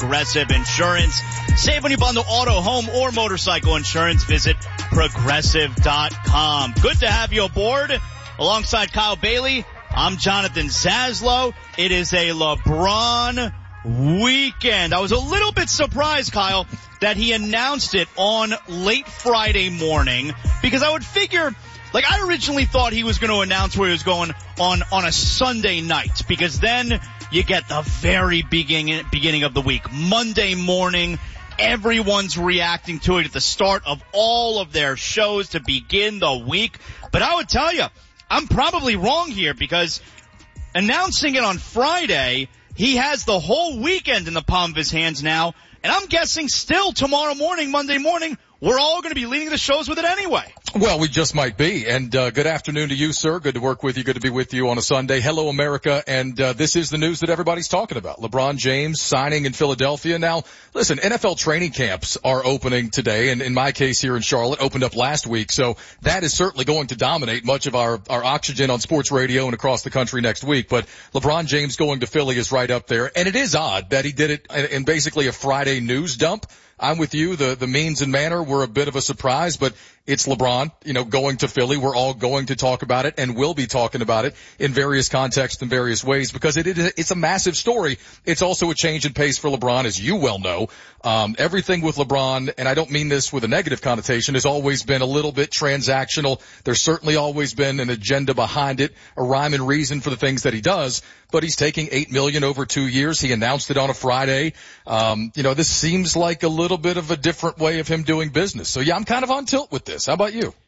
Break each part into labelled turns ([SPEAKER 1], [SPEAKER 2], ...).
[SPEAKER 1] Progressive Insurance. Save when you bundle auto, home, or motorcycle insurance. Visit Progressive.com. Good to have you aboard. Alongside Kyle Bailey, I'm Jonathan Zaslow. It is a LeBron weekend. I was a little bit surprised, Kyle, that he announced it on late Friday morning, because I would figure, like, I originally thought he was going to announce where he was going on a Sunday night, because then you get the very beginning of the week. Monday morning, everyone's reacting to it at the start of all of their shows to begin the week. But I would tell you, I'm probably wrong here, because announcing it on Friday, he has the whole weekend in the palm of his hands now, and I'm guessing still tomorrow morning, Monday morning, we're all going to be leading the shows with it anyway.
[SPEAKER 2] Well, we just might be. And good afternoon to you, sir. Good to work with you. Good to be with you on a Sunday. Hello, America. And this is the news that everybody's talking about. LeBron James signing in Philadelphia. Now, listen, NFL training camps are opening today, and in my case here in Charlotte, opened up last week. So that is certainly going to dominate much of our oxygen on sports radio and across the country next week. But LeBron James going to Philly is right up there. And it is odd that he did it in basically a Friday news dump. I'm with you. The means and manner were a bit of a surprise, but it's LeBron, going to Philly. We're all going to talk about it and will be talking about it in various contexts and various ways, because it's a massive story. It's also a change in pace for LeBron, as you well know. Everything with LeBron, and I don't mean this with a negative connotation, has always been a little bit transactional. There's certainly always been an agenda behind it, a rhyme and reason for the things that he does. But he's taking $8 million over 2 years. He announced it on a Friday. This seems like a little bit of a different way of him doing business. So yeah, I'm kind of on tilt with this. How about you?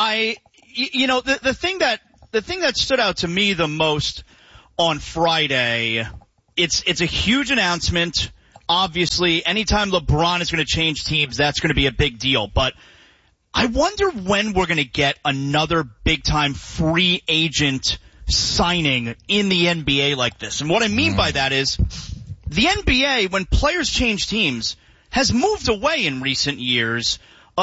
[SPEAKER 1] The thing that stood out to me the most on Friday, it's a huge announcement. Obviously, anytime LeBron is going to change teams, that's going to be a big deal. But I wonder when we're going to get another big-time free agent signing in the NBA like this. And what I mean by that is the NBA, when players change teams, has moved away in recent years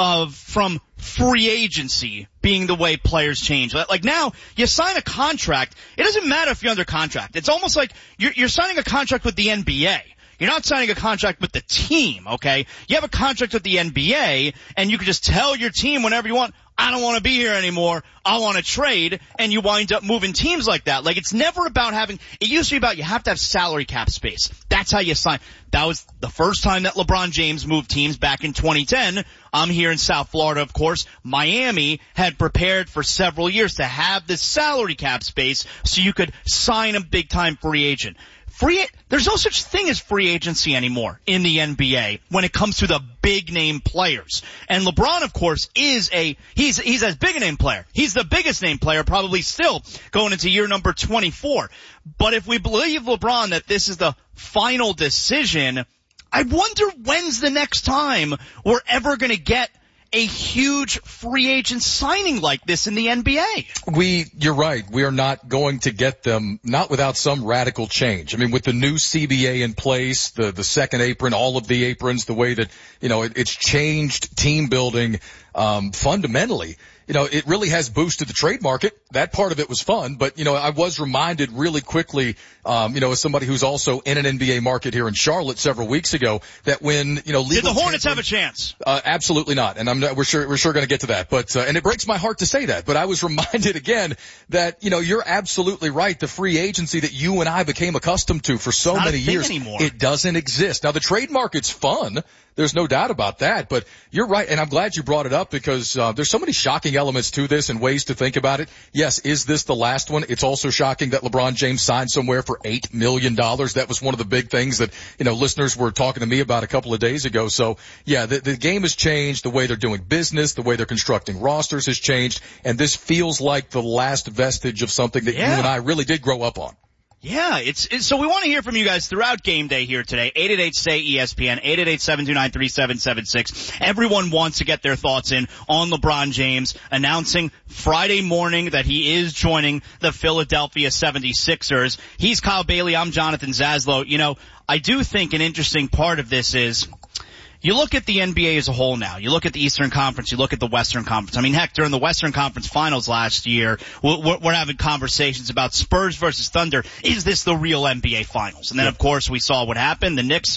[SPEAKER 1] from free agency being the way players change. Like now, you sign a contract. It doesn't matter if you're under contract. It's almost like you're signing a contract with the NBA. You're not signing a contract with the team, okay? You have a contract with the NBA, and you can just tell your team whenever you want, I don't want to be here anymore, I want to trade, and you wind up moving teams like that. Like, it's never about it used to be about you have to have salary cap space. That's how you sign. That was the first time that LeBron James moved teams back in 2010. I'm here in South Florida, of course. Miami had prepared for several years to have this salary cap space so you could sign a big-time free agent. There's no such thing as free agency anymore in the NBA when it comes to the big name players. And LeBron, of course, he's as big a name player. He's the biggest name player probably still going into year number 24. But if we believe LeBron that this is the final decision, I wonder when's the next time we're ever going to get a huge free agent signing like this in the NBA.
[SPEAKER 2] You're right. We are not going to get them, not without some radical change. I mean, with the new CBA in place, the second apron, all of the aprons, the way that, it's changed team building, fundamentally. It really has boosted the trade market. That part of it was fun, but, I was reminded really quickly, as somebody who's also in an NBA market here in Charlotte several weeks ago, that when,
[SPEAKER 1] did the Hornets have a chance?
[SPEAKER 2] Absolutely not. And we're sure going to get to that. But, and it breaks my heart to say that, but I was reminded again that, you're absolutely right. The free agency that you and I became accustomed to for so many years, it doesn't exist. Now, the trade market's fun. There's no doubt about that, but you're right, and I'm glad you brought it up because there's so many shocking elements to this and ways to think about it. Yes, is this the last one? It's also shocking that LeBron James signed somewhere for $8 million. That was one of the big things that, listeners were talking to me about a couple of days ago. So, yeah, the game has changed. The way they're doing business, the way they're constructing rosters has changed, and this feels like the last vestige of something that you and I really did grow up on.
[SPEAKER 1] Yeah, so we want to hear from you guys throughout game day here today. 888-SAY-ESPN, 888-729-3776. Everyone wants to get their thoughts in on LeBron James announcing Friday morning that he is joining the Philadelphia 76ers. He's Kyle Bailey. I'm Jonathan Zaslow. I do think an interesting part of this is, You look at the NBA as a whole now. You look at the Eastern Conference. You look at the Western Conference. I mean, heck, during the Western Conference Finals last year, we're having conversations about Spurs versus Thunder. Is this the real NBA Finals? And then, of course, we saw what happened. The Knicks,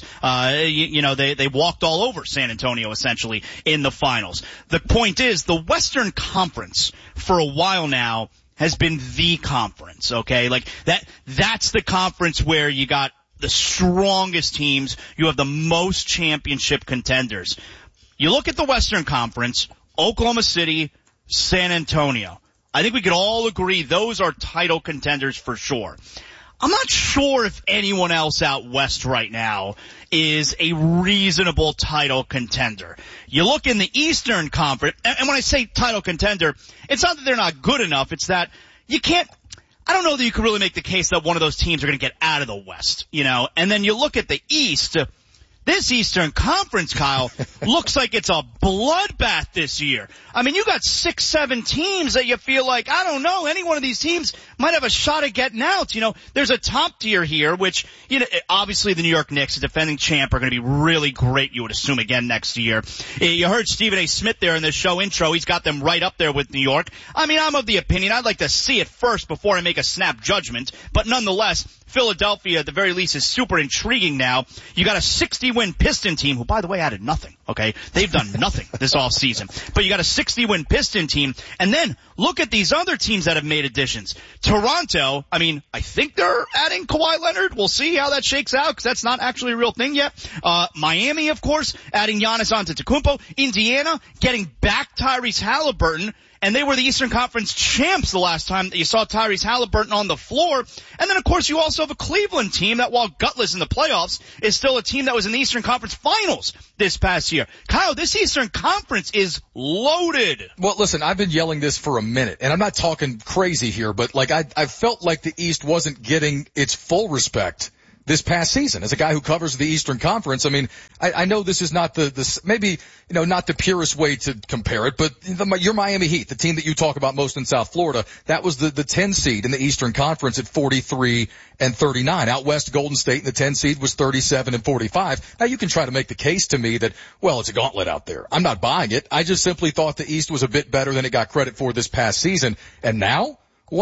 [SPEAKER 1] they walked all over San Antonio, essentially, in the finals. The point is, the Western Conference, for a while now, has been the conference, okay? Like, that's the conference where you got the strongest teams, you have the most championship contenders. You look at the Western Conference, Oklahoma City, San Antonio. I think we could all agree those are title contenders for sure. I'm not sure if anyone else out west right now is a reasonable title contender. You look in the Eastern Conference, and when I say title contender, it's not that they're not good enough, it's that you can't, I don't know that you can really make the case that one of those teams are going to get out of the West, and then you look at the East. This Eastern Conference, Kyle, looks like it's a bloodbath this year. I mean, you got 6, 7 teams that you feel like, I don't know, any one of these teams might have a shot at getting out. There's a top tier here, which, obviously the New York Knicks, the defending champ, are going to be really great, you would assume, again next year. You heard Stephen A. Smith there in the show intro. He's got them right up there with New York. I mean, I'm of the opinion I'd like to see it first before I make a snap judgment, but nonetheless, Philadelphia, at the very least, is super intriguing now. You got a 60-win Piston team, who, by the way, added nothing, okay? They've done nothing this offseason. But you got a 60-win Piston team, and then look at these other teams that have made additions. Toronto, I mean, I think they're adding Kawhi Leonard. We'll see how that shakes out, because that's not actually a real thing yet. Miami, of course, adding Giannis Antetokounmpo. Indiana, getting back Tyrese Halliburton. And they were the Eastern Conference champs the last time that you saw Tyrese Halliburton on the floor. And then, of course, you also have a Cleveland team that, while gutless in the playoffs, is still a team that was in the Eastern Conference Finals this past year. Kyle, this Eastern Conference is loaded.
[SPEAKER 2] Well, listen, I've been yelling this for a minute, and I'm not talking crazy here, but I felt like the East wasn't getting its full respect this past season. As a guy who covers the Eastern Conference, I mean, I know this is not maybe, not the purest way to compare it, but your Miami Heat, the team that you talk about most in South Florida, that was the 10 seed in the Eastern Conference at 43 and 39. Out west, Golden State in the 10 seed was 37 and 45. Now you can try to make the case to me that, well, it's a gauntlet out there. I'm not buying it. I just simply thought the East was a bit better than it got credit for this past season. And now,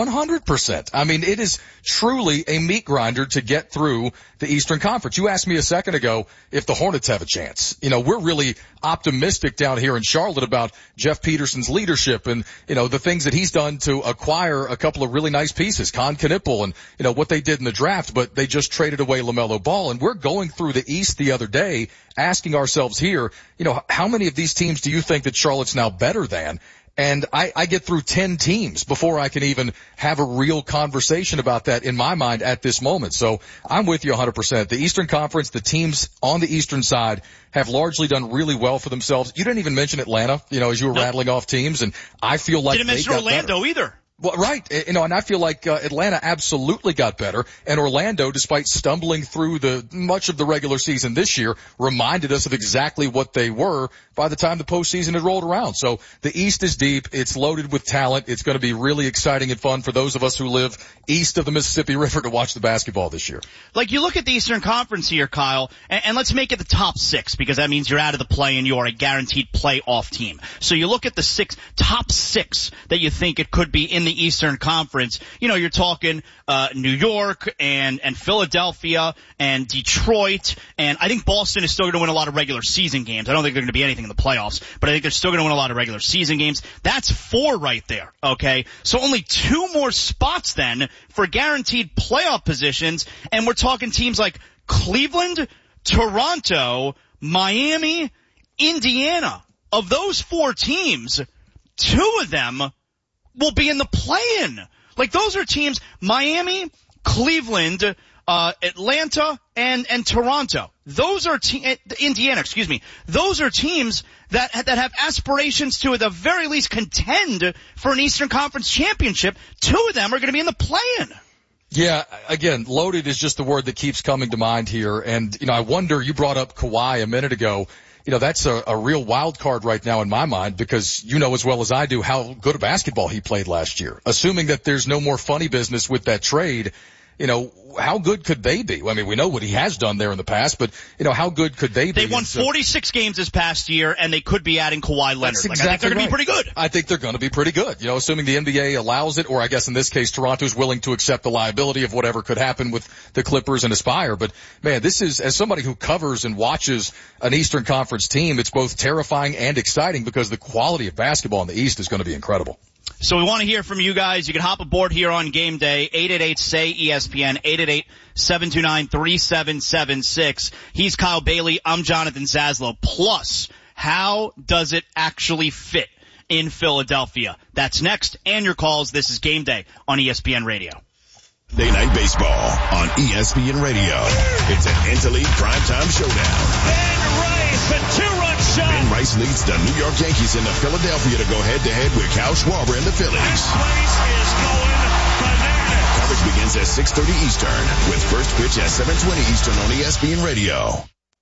[SPEAKER 2] 100%. I mean, it is truly a meat grinder to get through the Eastern Conference. You asked me a second ago if the Hornets have a chance. We're really optimistic down here in Charlotte about Jeff Peterson's leadership and, the things that he's done to acquire a couple of really nice pieces, Con Knipple and, what they did in the draft, but they just traded away LaMelo Ball. And we're going through the East the other day asking ourselves here, how many of these teams do you think that Charlotte's now better than? And I get through 10 teams before I can even have a real conversation about that in my mind at this moment. So I'm with you 100%. The Eastern Conference, the teams on the Eastern side have largely done really well for themselves. You didn't even mention Atlanta, as you were rattling off teams, and I feel like
[SPEAKER 1] didn't mention Orlando either.
[SPEAKER 2] Well, right. And I feel like Atlanta absolutely got better, and Orlando, despite stumbling through much of the regular season this year, reminded us of exactly what they were by the time the postseason had rolled around. So the East is deep. It's loaded with talent. It's going to be really exciting and fun for those of us who live east of the Mississippi River to watch the basketball this year.
[SPEAKER 1] Like, you look at the Eastern Conference here, Kyle, and let's make it the top 6, because that means you're out of the play and you're a guaranteed playoff team. So you look at the top 6 that you think it could be in the Eastern Conference. You're talking New York and Philadelphia and Detroit, and I think Boston is still going to win a lot of regular season games. I don't think they're going to be anything in the playoffs, but I think they're still going to win a lot of regular season games. That's 4 right there, okay? So only 2 more spots then for guaranteed playoff positions, and we're talking teams like Cleveland, Toronto, Miami, Indiana. Of those 4 teams, 2 of them will be in the play-in. Like, those are teams, Miami, Cleveland, Atlanta, and Toronto. Those are Indiana, excuse me. Those are teams that have aspirations to, at the very least, contend for an Eastern Conference championship. 2 of them are going to be in the play-in.
[SPEAKER 2] Yeah, again, loaded is just the word that keeps coming to mind here. And, I wonder, you brought up Kawhi a minute ago. That's a real wild card right now in my mind, because as well as I do how good a basketball he played last year. Assuming that there's no more funny business with that trade, how good could they be? I mean, we know what he has done there in the past, but, how good could they be?
[SPEAKER 1] They won 46 games this past year, and they could be adding Kawhi Leonard.
[SPEAKER 2] That's exactly
[SPEAKER 1] I think they're going to be pretty good.
[SPEAKER 2] I think they're going to be pretty good. Assuming the NBA allows it, or I guess in this case, Toronto's willing to accept the liability of whatever could happen with the Clippers and Aspire. But, man, this is, as somebody who covers and watches an Eastern Conference team, it's both terrifying and exciting because the quality of basketball in the East is going to be incredible.
[SPEAKER 1] So we want to hear from you guys. You can hop aboard here on Game Day, 888-SAY-ESPN, 888-729-3776. He's Kyle Bailey. I'm Jonathan Zaslow. Plus, how does it actually fit in Philadelphia? That's next, and your calls. This is Game Day on ESPN Radio.
[SPEAKER 3] Day Night Baseball on ESPN Radio. It's an interleague primetime showdown.
[SPEAKER 4] Ben Rice, a two-run shot.
[SPEAKER 3] Ben Rice leads the New York Yankees into Philadelphia to go head-to-head with Kyle Schwarber and the Phillies.
[SPEAKER 4] This place is going bananas.
[SPEAKER 3] Coverage begins at 6:30 Eastern with first pitch at 7:20 Eastern on ESPN Radio.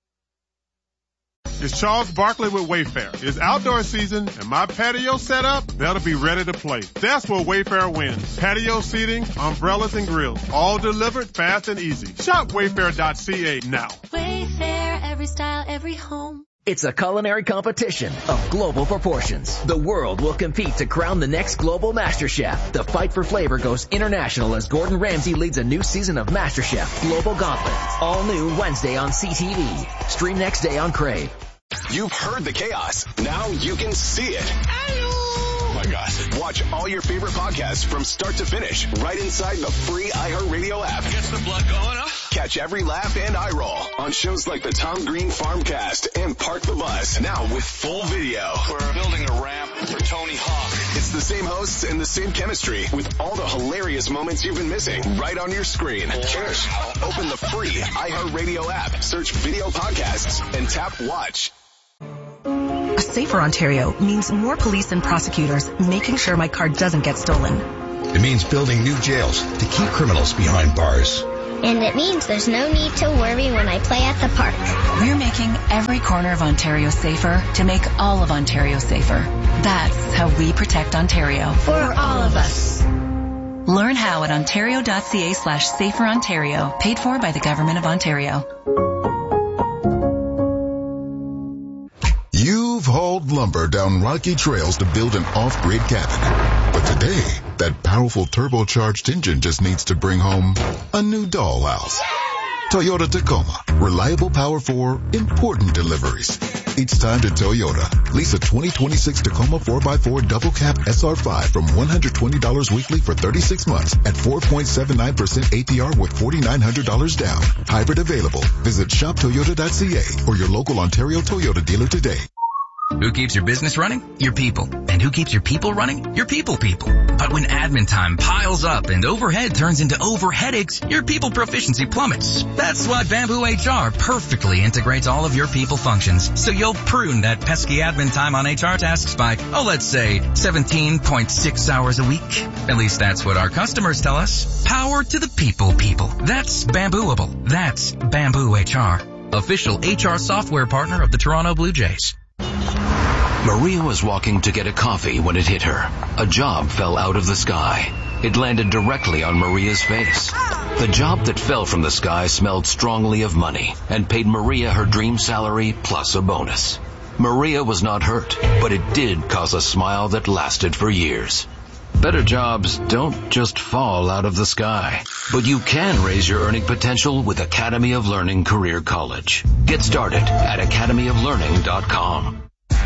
[SPEAKER 5] It's Charles Barkley with Wayfair. It's outdoor season, and my patio setup better be ready to play. That's where Wayfair wins. Patio seating, umbrellas, and grills. All delivered fast and easy. Shop Wayfair.ca now.
[SPEAKER 6] Wayfair, every style, every home.
[SPEAKER 7] It's a culinary competition of global proportions. The world will compete to crown the next global Master Chef. The fight for flavor goes international as Gordon Ramsay leads a new season of Master Chef Global Gauntlet. All new Wednesday on CTV. Stream next day on Crave.
[SPEAKER 3] You've heard the chaos. Now you can see it. Oh my God. Watch all your favorite podcasts from start to finish right inside the free iHeartRadio app.
[SPEAKER 4] Gets the blood going up.
[SPEAKER 3] Catch every laugh and eye roll on shows like the Tom Green Farmcast and Park the Bus. Now with full video.
[SPEAKER 4] We're building a ramp for Tony Hawk.
[SPEAKER 3] It's the same hosts and the same chemistry with all the hilarious moments you've been missing right on your screen. Cheers. Open the free iHeartRadio app, search video podcasts, and tap watch.
[SPEAKER 8] A safer Ontario means more police and prosecutors making sure my car doesn't get stolen.
[SPEAKER 9] It means building new jails to keep criminals behind bars.
[SPEAKER 10] And it means there's no need to worry when I play at the park.
[SPEAKER 8] We're making every corner of Ontario safer to make all of Ontario safer. That's how we protect Ontario.
[SPEAKER 10] For all of us.
[SPEAKER 8] Learn how at ontario.ca/saferontario, paid for by the Government of Ontario.
[SPEAKER 11] You've hauled lumber down rocky trails to build an off-grid cabin. But today, that powerful turbocharged engine just needs to bring home a new dollhouse. Toyota Tacoma. Reliable power for important deliveries. It's time to Toyota. Lease a 2026 Tacoma 4x4 double cab SR5 from $120 weekly for 36 months at 4.79% APR with $4,900 down. Hybrid available. Visit shoptoyota.ca or your local Ontario Toyota dealer today.
[SPEAKER 12] Who keeps your business running? Your people. And who keeps your people running? Your people. But when admin time piles up and overhead turns into overheadaches, your people proficiency plummets. That's why Bamboo HR perfectly integrates all of your people functions, so you'll prune that pesky admin time on HR tasks by, let's say 17.6 hours a week. At least that's what our customers tell us. Power to the people. That's Bambooable. That's Bamboo HR. Official HR software partner of the Toronto Blue Jays.
[SPEAKER 13] Maria was walking to get a coffee when it hit her. A job fell out of the sky. It landed directly on Maria's face. The job that fell from the sky smelled strongly of money and paid Maria her dream salary plus a bonus. Maria was not hurt, but it did cause a smile that lasted for years. Better jobs don't just fall out of the sky, but you can raise your earning potential with Academy of Learning Career College. Get started at academyoflearning.com.